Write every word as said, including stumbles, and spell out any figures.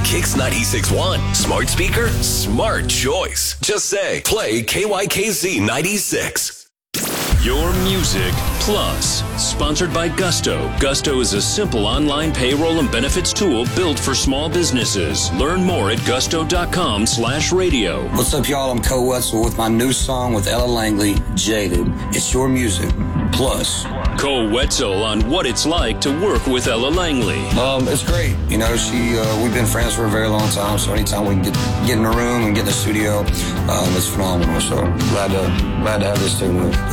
Kicks ninety-six point one. Smart speaker, smart choice. Just say, play K Y K Z ninety-six. Your Music Plus, sponsored by Gusto. Gusto is a simple online payroll and benefits tool built for small businesses. Learn more at gusto.com slash radio. What's up, y'all? I'm Cole Wetzel with my new song with Ella Langley, Jaded. It's Your Music Plus. Cole Wetzel on what it's like to work with Ella Langley. Um, it's great. You know, she, uh, we've been friends for a very long time, so anytime we can get, get in the room and get in the studio, um, it's phenomenal. So glad to, glad to have this thing with.